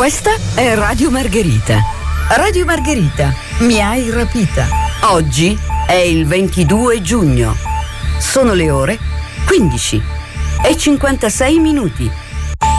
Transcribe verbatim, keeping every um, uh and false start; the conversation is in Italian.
Questa è Radio Margherita. Radio Margherita, mi hai rapita. Oggi è il ventidue giugno. Sono le ore quindici e cinquantasei minuti.